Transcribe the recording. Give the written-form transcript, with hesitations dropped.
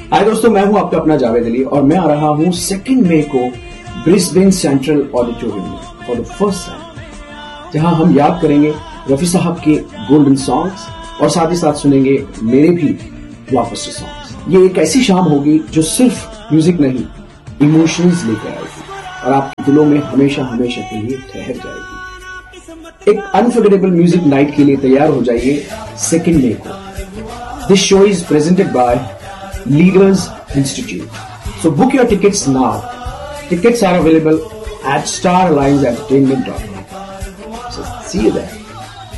हाय दोस्तों, मैं हूं आपका अपना जावेद अली और मैं आ रहा हूं 2 मई को ब्रिस्बेन सेंट्रल ऑडिटोरियम में फॉर द फर्स्ट टाइम, जहां हम याद करेंगे रफी साहब के गोल्डन सॉन्ग्स और साथ ही साथ सुनेंगे मेरे भी ब्लॉकबस्टर सॉन्ग्स। ये एक ऐसी शाम होगी जो सिर्फ म्यूजिक नहीं, इमोशंस लेकर आएगी और आपके दिलों में हमेशा हमेशा के लिए ठहर जाएगी। एक अनफॉरगेटेबल म्यूजिक नाइट के लिए तैयार हो जाइए 2 मई को। This show is presented by Leaders Institute. So book your tickets now. Tickets are available at starallianceEntertainment.com. So see you there.